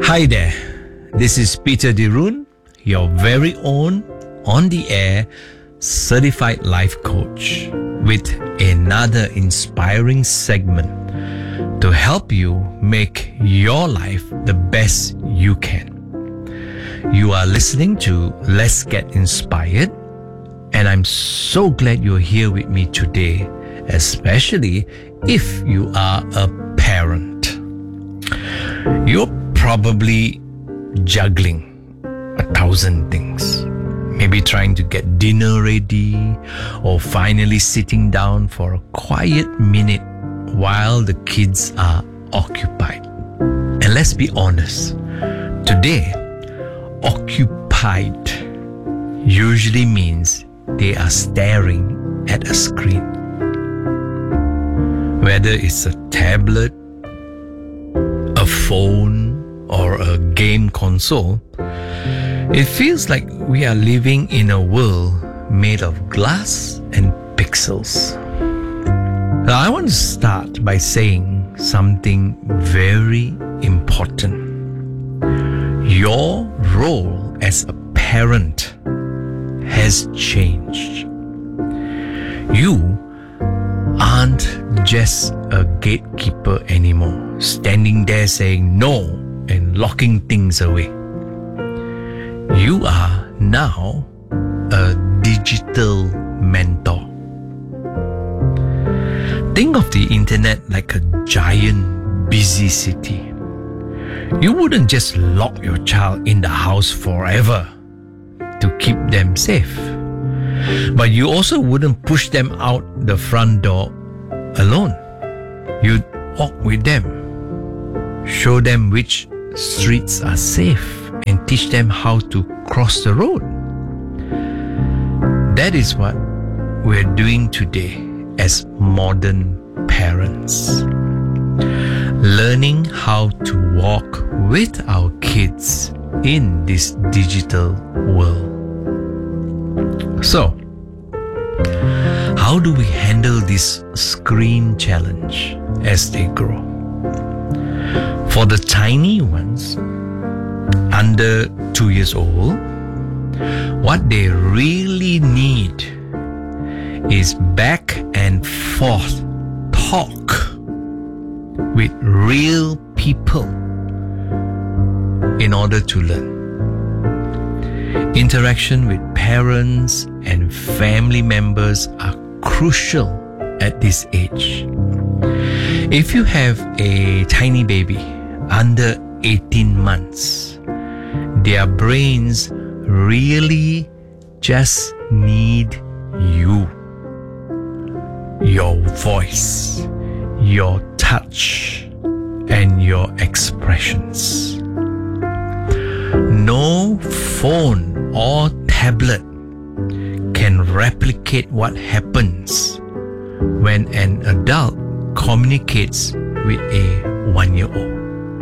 Hi there, this is Peter Dirun, your very own on the air certified life coach with another inspiring segment to help you make your life the best you can. You are listening to Let's Get Inspired, and I'm so glad you're here with me today, especially if you are a parent. You're probably juggling 1,000 things. Maybe trying to get dinner ready or finally sitting down for a quiet minute while the kids are occupied. And let's be honest, today, occupied usually means they are staring at a screen. Whether it's a tablet, a phone, or a game console, it feels like we are living in a world made of glass and pixels. Now, I want to start by saying something very important. Your role as a parent has changed. You aren't just a gatekeeper anymore, standing there saying no and locking things away. You are now a digital mentor. Think of the internet like a giant busy city. You wouldn't just lock your child in the house forever to keep them safe. But you also wouldn't push them out the front door alone. You'd walk with them, show them which streets are safe, and teach them how to cross the road. That is what we're doing today as modern parents. Learning how to walk with our kids in this digital world. So, how do we handle this screen challenge as they grow? For the tiny ones, under 2 years old, what they really need is back and forth talk with real people in order to learn. Interaction with parents and family members are crucial at this age. If you have a tiny baby under 18 months, their brains really just need you. Your voice, your touch, and your expressions. No phone or tablet can replicate what happens when an adult communicates with a 1-year-old.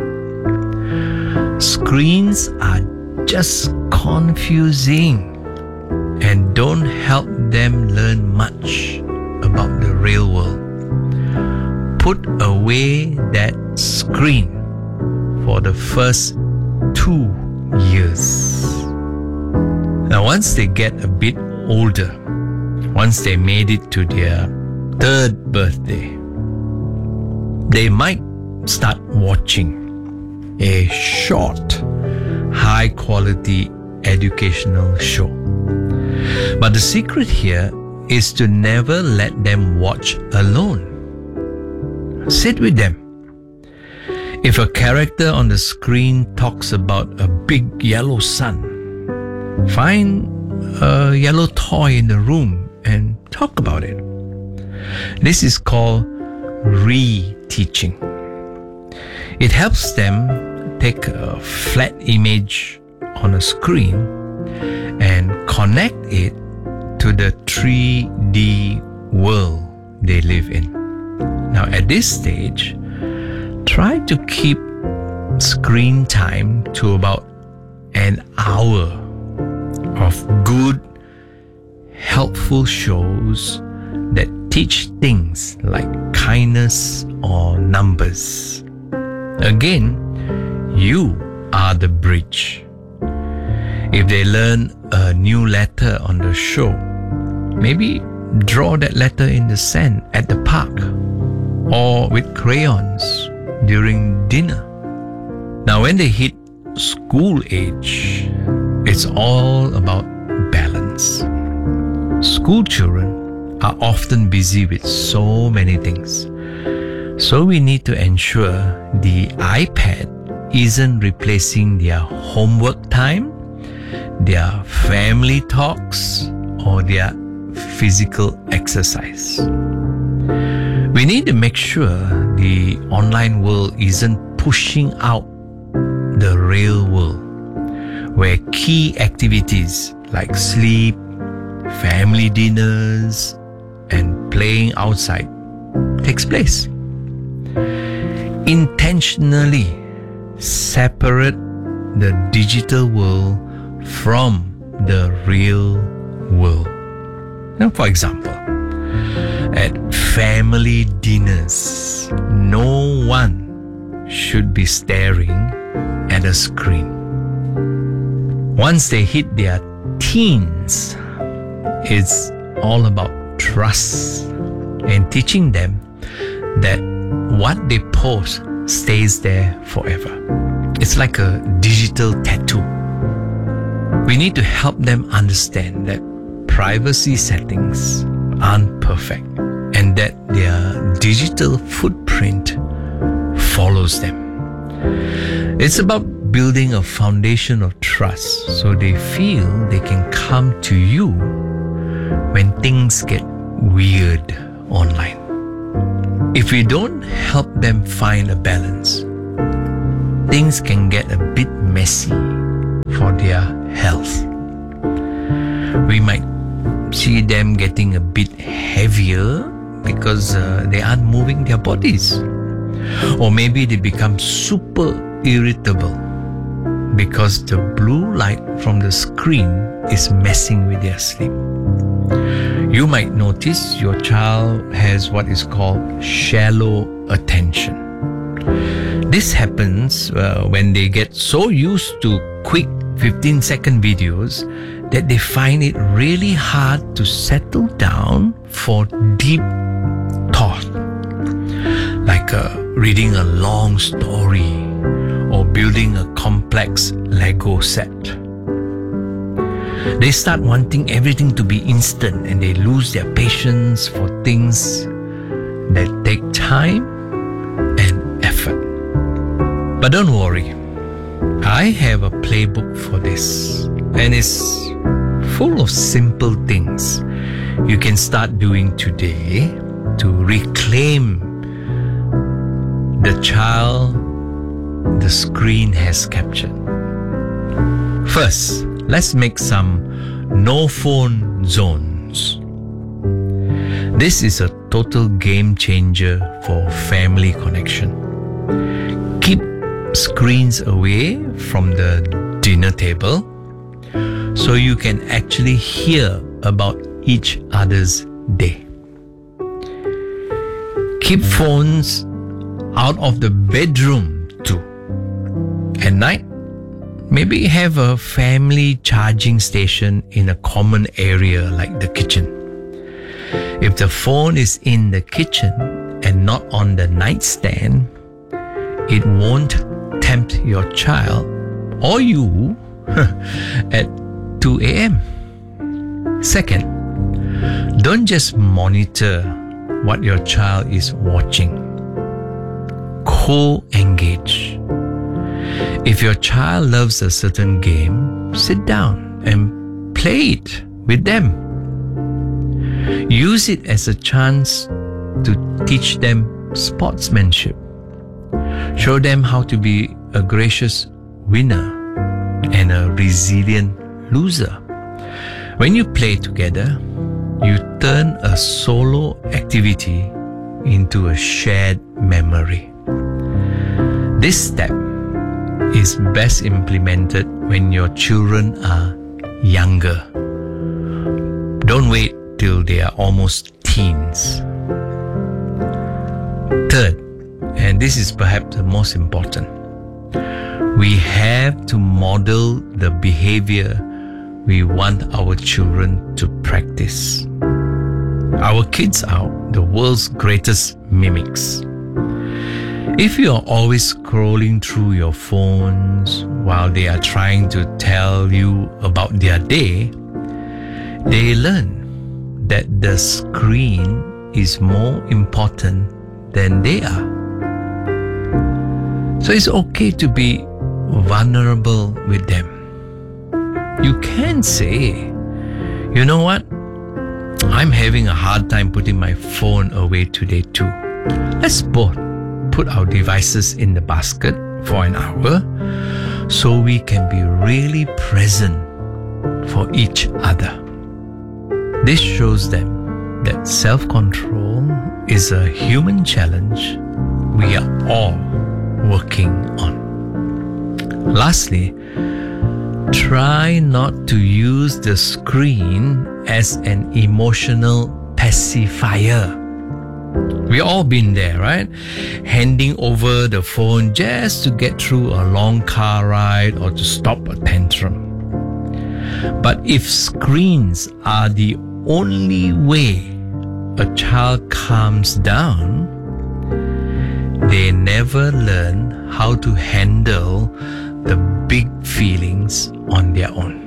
Screens are just confusing and don't help them learn much about the real world. Put away that screen for the first 2 years. Now, once they get a bit older, once they made it to their 3rd birthday, they might start watching a short, high-quality educational show. But the secret here is to never let them watch alone. Sit with them. If a character on the screen talks about a big yellow sun, find a yellow toy in the room and talk about it. This is called re-teaching. It helps them take a flat image on a screen and connect it to the 3D world they live in. Now, at this stage, try to keep screen time to about an hour of good, helpful shows that teach things like kindness or numbers. Again, you are the bridge. If they learn a new letter on the show, maybe draw that letter in the sand at the park or with crayons during dinner. Now, when they hit school age, it's all about balance. School children are often busy with so many things. So we need to ensure the iPad isn't replacing their homework time, their family talks, or their physical exercise. We need to make sure the online world isn't pushing out the real world, where key activities like sleep, family dinners, and playing outside takes place. Intentionally separate the digital world from the real world. Now, for example, at family dinners, no one should be staring at a screen. Once they hit their teens, it's all about trust and teaching them that what they post stays there forever. It's like a digital tattoo. We need to help them understand that privacy settings aren't perfect and that their digital footprint follows them. It's about building a foundation of trust so they feel they can come to you when things get weird online. If we don't help them find a balance, things can get a bit messy for their health. We might see them getting a bit heavier because they aren't moving their bodies. Or maybe they become super irritable because the blue light from the screen is messing with their sleep. You might notice your child has what is called shallow attention. This happens when they get so used to quick 15-second videos that they find it really hard to settle down for deep thought, like reading a long story or building a complex Lego set. They start wanting everything to be instant and they lose their patience for things that take time and effort. But don't worry, I have a playbook for this, and it's full of simple things you can start doing today to reclaim the child the screen has captured. First, let's make some no phone zones. This is a total game changer for family connection. Keep screens away from the dinner table so you can actually hear about each other's day. Keep phones out of the bedroom too. At night, maybe have a family charging station in a common area like the kitchen. If the phone is in the kitchen and not on the nightstand, it won't tempt your child or you at 2 a.m. Second, don't just monitor what your child is watching. Co-engage. If your child loves a certain game, sit down and play it with them. Use it as a chance to teach them sportsmanship. Show them how to be a gracious winner and a resilient loser. When you play together, you turn a solo activity into a shared memory. This step is best implemented when your children are younger. Don't wait till they are almost teens. Third, and this is perhaps the most important, We have to model the behavior we want our children to practice. Our kids are the world's greatest mimics. If you are always scrolling through your phones while they are trying to tell you about their day, they learn that the screen is more important than they are. So it's okay to be vulnerable with them. You can say, you know what? I'm having a hard time putting my phone away today too. Let's both put our devices in the basket for an hour so we can be really present for each other. This shows them that self-control is a human challenge we are all working on. Lastly, try not to use the screen as an emotional pacifier. We've all been there, right? Handing over the phone just to get through a long car ride or to stop a tantrum. But if screens are the only way a child calms down, they never learn how to handle the big feelings on their own.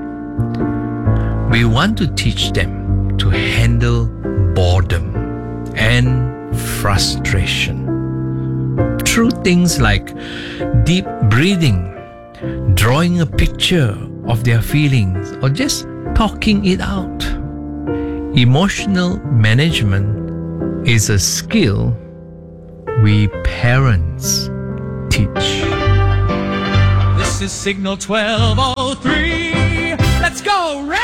We want to teach them to handle boredom and frustration through things like deep breathing, drawing a picture of their feelings, or just talking it out. Emotional management is a skill we parents teach. This is Signal 1203. Let's go, Red!